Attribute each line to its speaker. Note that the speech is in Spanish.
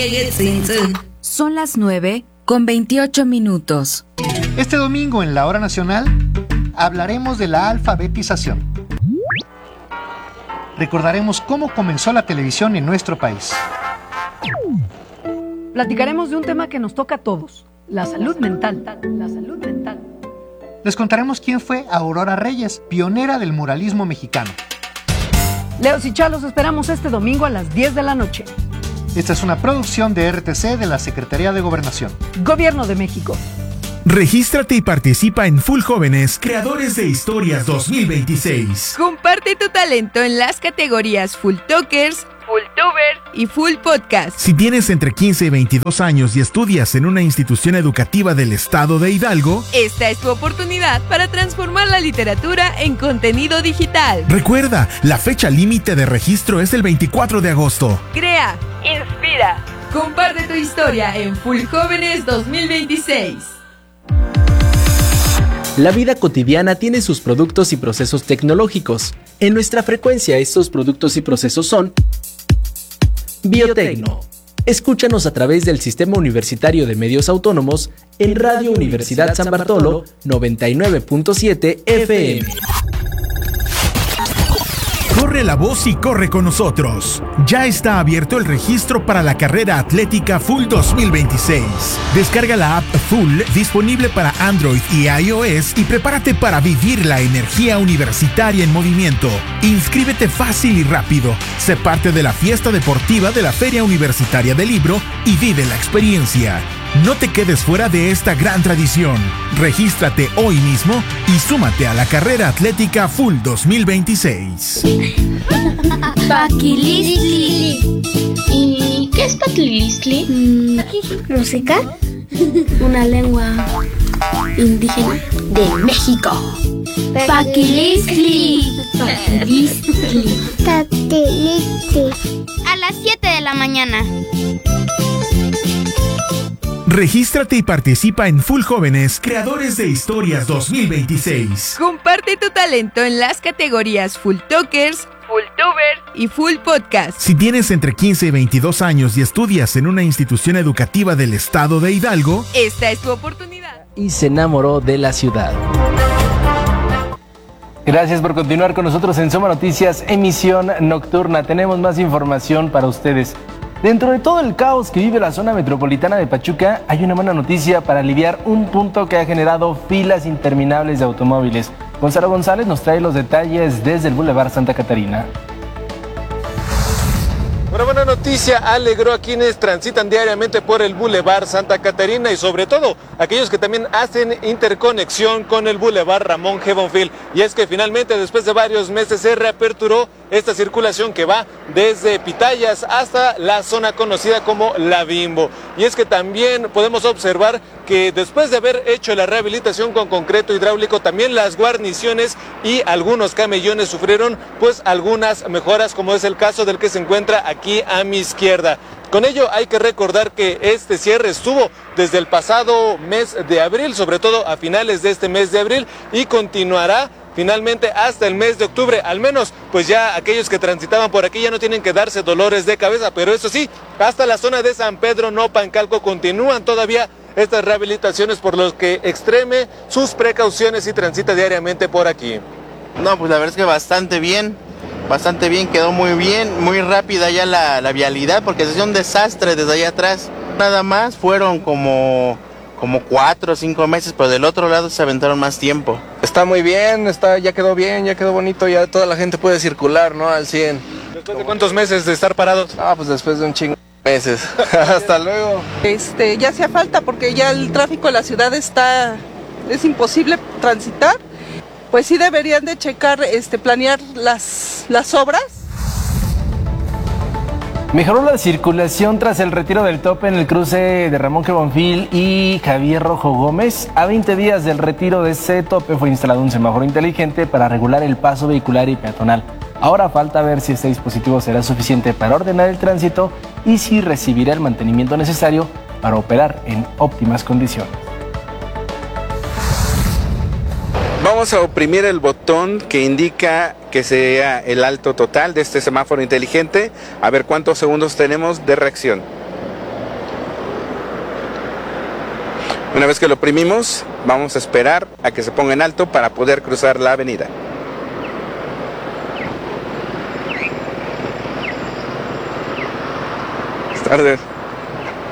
Speaker 1: Son las 9:28.
Speaker 2: Este domingo en la Hora Nacional hablaremos de la alfabetización. Recordaremos cómo comenzó la televisión en nuestro país.
Speaker 3: Platicaremos de un tema que nos toca a todos, la salud mental.
Speaker 2: Les contaremos quién fue Aurora Reyes, pionera del muralismo mexicano.
Speaker 3: Leos y Chalos esperamos este domingo a las 10 de la noche.
Speaker 2: Esta es una producción de RTC de la Secretaría de Gobernación.
Speaker 3: Gobierno de México.
Speaker 4: Regístrate y participa en Full Jóvenes Creadores de Historias 2026.
Speaker 5: Comparte tu talento en las categorías Full Talkers, Full Tubers y Full Podcast.
Speaker 4: Si tienes entre 15 y 22 años y estudias en una institución educativa del estado de Hidalgo,
Speaker 5: esta es tu oportunidad para transformar la literatura en contenido digital.
Speaker 4: Recuerda, la fecha límite de registro es el 24 de agosto.
Speaker 5: Crea, inspira, comparte tu historia en Full Jóvenes 2026.
Speaker 6: La vida cotidiana tiene sus productos y procesos tecnológicos. En nuestra frecuencia, estos productos y procesos son Biotecno. Escúchanos a través del Sistema Universitario de Medios Autónomos en Radio Universidad San Bartolo 99.7 FM.
Speaker 4: Corre la voz y corre con nosotros. Ya está abierto el registro para la carrera atlética Full 2026. Descarga la app Full, disponible para Android y iOS, y prepárate para vivir la energía universitaria en movimiento. Inscríbete fácil y rápido. Sé parte de la fiesta deportiva de la Feria Universitaria del Libro y vive la experiencia. No te quedes fuera de esta gran tradición. Regístrate hoy mismo y súmate a la carrera atlética Full 2026.
Speaker 7: Paquilistli. ¿Y qué es Paquilistli? Música. Una lengua indígena de México. Paquilistli. Paquilistli. Paquilistli.
Speaker 8: A las 7 de la mañana.
Speaker 4: Regístrate y participa en Full Jóvenes Creadores de Historias 2026.
Speaker 5: Comparte tu talento en las categorías Full Talkers, Full Tubers y Full Podcast.
Speaker 4: Si tienes entre 15 y 22 años y estudias en una institución educativa del estado de Hidalgo,
Speaker 5: esta es tu oportunidad.
Speaker 6: Y se enamoró de la ciudad. Gracias por continuar con nosotros en Soma Noticias, emisión nocturna. Tenemos más información para ustedes. Dentro de todo el caos que vive la zona metropolitana de Pachuca, hay una buena noticia para aliviar un punto que ha generado filas interminables de automóviles. Gonzalo González nos trae los detalles desde el Boulevard Santa Catarina.
Speaker 9: Una buena noticia alegró a quienes transitan diariamente por el Boulevard Santa Catarina y sobre todo aquellos que también hacen interconexión con el Boulevard Ramón G. Bonfil. Y es que finalmente, después de varios meses, se reaperturó esta circulación que va desde Pitayas hasta la zona conocida como La Bimbo. Y es que también podemos observar que después de haber hecho la rehabilitación con concreto hidráulico, también las guarniciones y algunos camellones sufrieron pues algunas mejoras, como es el caso del que se encuentra aquí a mi izquierda. Con ello hay que recordar que este cierre estuvo desde el pasado mes de abril, sobre todo a finales de este mes de abril, y continuará finalmente hasta el mes de octubre. Al menos pues ya aquellos que transitaban por aquí ya no tienen que darse dolores de cabeza, pero eso sí, hasta la zona de San Pedro Nopancalco continúan todavía estas rehabilitaciones, por los que extreme sus precauciones y transita diariamente por aquí.
Speaker 10: No, pues la verdad es que bastante bien, quedó muy bien, muy rápida ya la vialidad, porque se hizo un desastre desde allá atrás. Nada más fueron como 4 o 5 meses, pero del otro lado se aventaron más tiempo.
Speaker 11: Está muy bien, ya quedó bien, ya quedó bonito, ya toda la gente puede circular, ¿no? Al 100.
Speaker 9: ¿Después de cuántos meses de estar parados?
Speaker 11: Pues después de un chingo de meses. Hasta luego.
Speaker 12: Ya hacía falta, porque ya el tráfico de la ciudad es imposible transitar. Pues sí deberían de checar, planear las obras.
Speaker 6: Mejoró la circulación tras el retiro del tope en el cruce de Ramón G. Bonfil y Javier Rojo Gómez. A 20 días del retiro de ese tope fue instalado un semáforo inteligente para regular el paso vehicular y peatonal. Ahora falta ver si este dispositivo será suficiente para ordenar el tránsito y si recibirá el mantenimiento necesario para operar en óptimas condiciones.
Speaker 13: Vamos a oprimir el botón que indica que sea el alto total de este semáforo inteligente. A ver cuántos segundos tenemos de reacción. Una vez que lo oprimimos, vamos a esperar a que se ponga en alto para poder cruzar la avenida. Buenas tardes.